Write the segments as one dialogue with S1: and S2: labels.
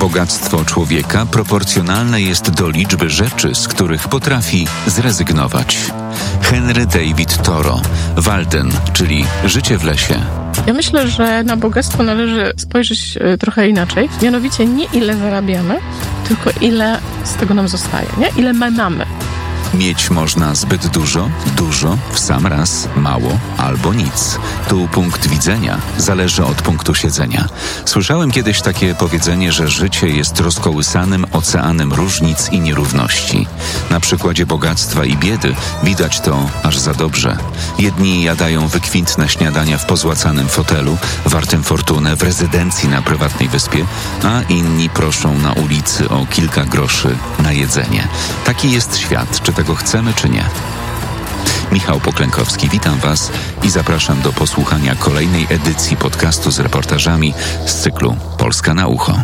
S1: Bogactwo człowieka proporcjonalne jest do liczby rzeczy, z których potrafi zrezygnować. Henry David Thoreau, Walden, czyli Życie w lesie.
S2: Ja myślę, że na bogactwo należy spojrzeć trochę inaczej. Mianowicie nie ile zarabiamy, tylko ile z tego nam zostaje, nie? Ile my mamy.
S1: Mieć można zbyt dużo, w sam raz, mało albo nic. Tu punkt widzenia zależy od punktu siedzenia. Słyszałem kiedyś takie powiedzenie, że życie jest rozkołysanym oceanem różnic i nierówności. Na przykładzie bogactwa i biedy widać to aż za dobrze. Jedni jadają wykwintne śniadania w pozłacanym fotelu, wartym fortunę, w rezydencji na prywatnej wyspie, a inni proszą na ulicy o kilka groszy na jedzenie. Taki jest świat, czy tego chcemy, czy nie. Michał Poklękowski, witam Was i zapraszam do posłuchania kolejnej edycji podcastu z reportażami z cyklu Polska na ucho.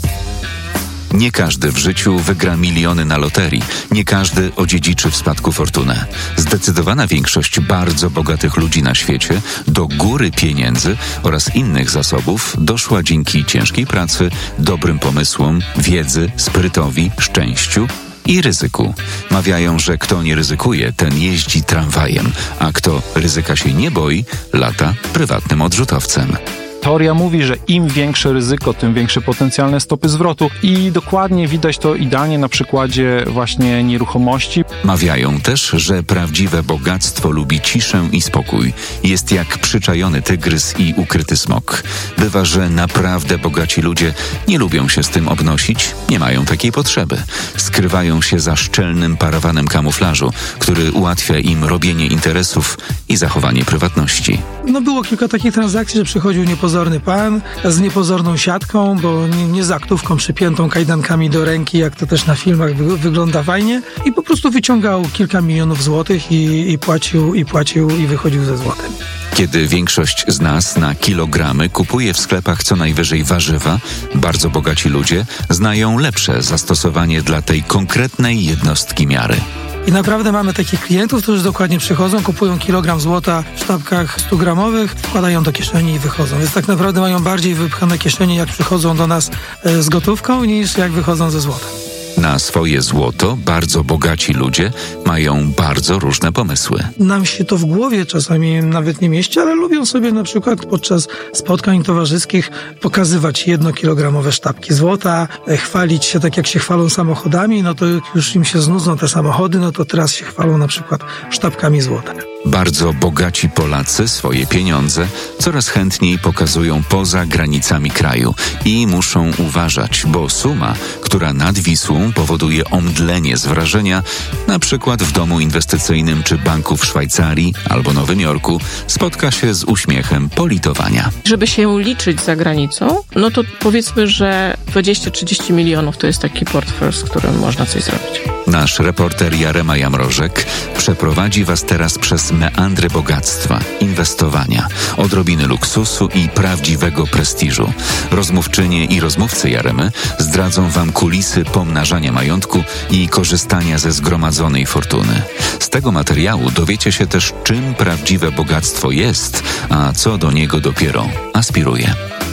S1: Nie każdy w życiu wygra miliony na loterii. Nie każdy odziedziczy w spadku fortunę. Zdecydowana większość bardzo bogatych ludzi na świecie do góry pieniędzy oraz innych zasobów doszła dzięki ciężkiej pracy, dobrym pomysłom, wiedzy, sprytowi, szczęściu i ryzyku. Mawiają, że kto nie ryzykuje, ten jeździ tramwajem, a kto ryzyka się nie boi, lata prywatnym odrzutowcem.
S3: Teoria mówi, że im większe ryzyko, tym większe potencjalne stopy zwrotu i dokładnie widać to idealnie na przykładzie właśnie nieruchomości.
S1: Mawiają też, że prawdziwe bogactwo lubi ciszę i spokój. Jest jak przyczajony tygrys i ukryty smok. Bywa, że naprawdę bogaci ludzie nie lubią się z tym obnosić, nie mają takiej potrzeby. Skrywają się za szczelnym parawanem kamuflażu, który ułatwia im robienie interesów i zachowanie prywatności.
S4: Było kilka takich transakcji, że przychodził niepozorny pan z niepozorną siatką, bo nie z aktówką przypiętą kajdankami do ręki, jak to też na filmach wygląda fajnie, i po prostu wyciągał kilka milionów złotych i płacił i wychodził ze złotem.
S1: Kiedy większość z nas na kilogramy kupuje w sklepach co najwyżej warzywa, bardzo bogaci ludzie znają lepsze zastosowanie dla tej konkretnej jednostki miary.
S4: I naprawdę mamy takich klientów, którzy dokładnie przychodzą, kupują kilogram złota w sztabkach 100-gramowych, wkładają do kieszeni i wychodzą. Więc tak naprawdę mają bardziej wypchane kieszenie, jak przychodzą do nas z gotówką, niż jak wychodzą ze złotem.
S1: Na swoje złoto bardzo bogaci ludzie mają bardzo różne pomysły.
S4: Nam się to w głowie czasami nawet nie mieści, ale lubią sobie na przykład podczas spotkań towarzyskich pokazywać 1-kilogramowe sztabki złota, chwalić się tak jak się chwalą samochodami, to jak już im się znudzą te samochody, to teraz się chwalą na przykład sztabkami złota.
S1: Bardzo bogaci Polacy swoje pieniądze coraz chętniej pokazują poza granicami kraju i muszą uważać, bo suma, która nad Wisłą powoduje omdlenie z wrażenia, na przykład w domu inwestycyjnym czy banku w Szwajcarii albo Nowym Jorku, spotka się z uśmiechem politowania.
S2: Żeby się liczyć za granicą, to powiedzmy, że 20-30 milionów to jest taki portfel, z którym można coś zrobić.
S1: Nasz reporter Jarema Jamrożek przeprowadzi Was teraz przez meandry bogactwa, inwestowania, odrobiny luksusu i prawdziwego prestiżu. Rozmówczynie i rozmówcy Jaremy zdradzą Wam kulisy pomnażania majątku i korzystania ze zgromadzonej fortuny. Z tego materiału dowiecie się też, czym prawdziwe bogactwo jest, a co do niego dopiero aspiruje.